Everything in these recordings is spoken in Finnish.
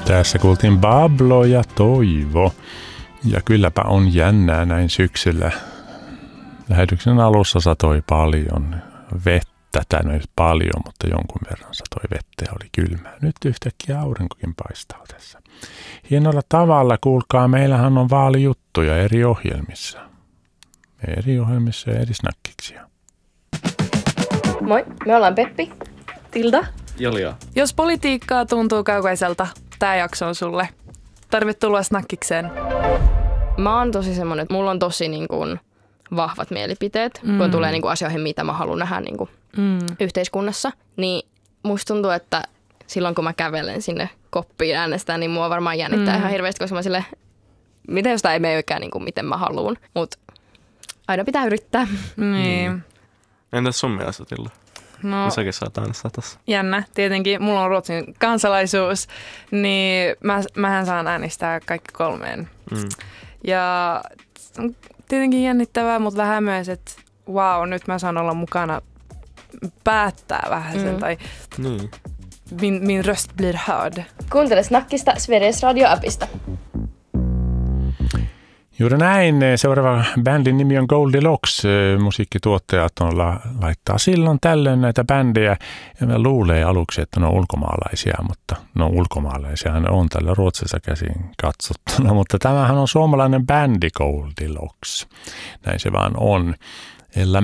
Tässä kuultiin Pablo ja Toivo. Ja kylläpä on jännää näin syksyllä. Lähetyksen alussa satoi paljon vettä, tai no ei paljon, mutta jonkun verran satoi vettä ja oli kylmää. Nyt yhtäkkiä aurinkokin paistaa tässä. Hienolla tavalla, kuulkaa, meillähän on vaalijuttuja eri ohjelmissa. Eri ohjelmissa ja eri snakkiksia. Moi, me ollaan Peppi, Tilda. Jolia. Jos politiikkaa tuntuu kaukaiselta, tää jakso on sulle. Tervetuloa snakkikseen. Mä oon tosi semmonen, että mulla on tosi niin kuin vahvat mielipiteet, kun tulee niin kuin asioihin, mitä mä haluan nähdä niin kuin yhteiskunnassa. Niin musta tuntuu, että silloin kun mä kävelen sinne koppiin äänestään, niin mua varmaan jännittää ihan hirveästi, koska mä silleen, miten jos tää ei meekään niin kuin miten mä haluan. Mut aina pitää yrittää. Niin. Entäs sun mielestä, Tilda? No, säkin saat äänestää tässä. jännä. Tietenkin mulla on Ruotsin kansalaisuus, niin mähän saan äänestää kaikki kolmeen. Ja on tietenkin jännittävää, mutta vähän myös, että wow, nyt mä saan olla mukana päättää vähän sen, tai min röst blir hörd. Kuuntele Snackista Sveriges Radio-appista. Juuri näin. Seuraava bändin nimi on Goldilocks. Musiikkituottajat laittaa silloin tällöin näitä bändejä. Ja mä luulen aluksi, että ne on ulkomaalaisia, mutta no ulkomaalaisiahan on tällä Ruotsissa käsin katsottuna. Mutta tämähän on suomalainen bändi Goldilocks. Näin se vaan on. Ella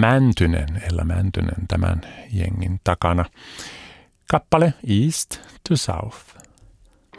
Mäntynen tämän jengin takana. Kappale East to South.